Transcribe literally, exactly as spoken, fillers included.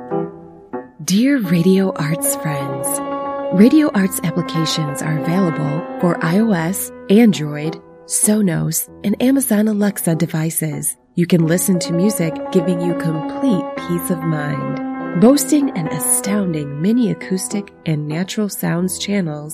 Dear Radio Arts friends, Radio Arts applications are available for iOS, Android, Sonos, and Amazon Alexa devices. You can listen to music giving you complete peace of mind. Boasting an astounding mini acoustic and natural sounds channels